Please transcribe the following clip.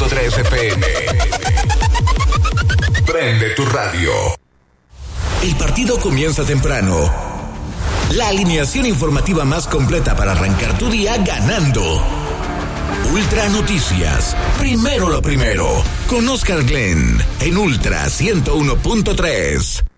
101.3 FM. Prende tu radio. El partido comienza temprano. La alineación informativa más completa para arrancar tu día ganando. Ultra Noticias. Primero lo primero. Con Oscar Glenn en Ultra 101.3.